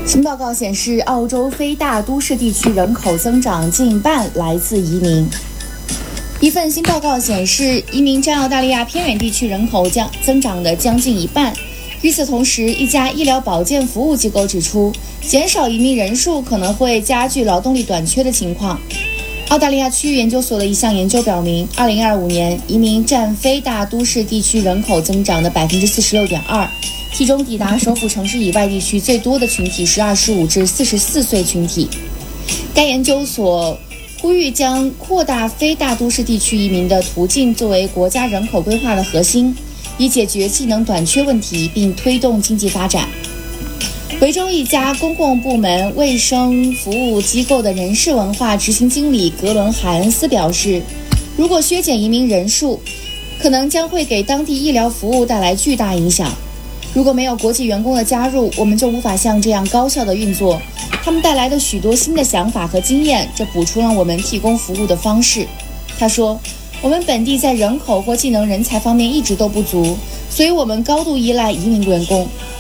新报告显示，澳洲非大都市地区人口增长近半来自移民。一份新报告显示，移民占澳大利亚偏远地区人口增长的将近一半。与此同时，一家医疗保健服务机构指出，减少移民人数可能会加剧劳动力短缺的情况。澳大利亚区域研究所的一项研究表明，2025年移民占非大都市地区人口增长的 46.2%， 其中抵达首府城市以外地区最多的群体是25至44岁群体。该研究所呼吁将扩大非大都市地区移民的途径作为国家人口规划的核心，以解决技能短缺问题并推动经济发展。维州一家公共部门卫生服务机构的人事文化执行经理格伦·海恩斯表示，如果削减移民人数，可能将会给当地医疗服务带来巨大影响。如果没有国际员工的加入，我们就无法像这样高效地运作。他们带来的许多新的想法和经验，这补充了我们提供服务的方式。他说，我们本地在人口或技能人才方面一直都不足，所以我们高度依赖移民员工。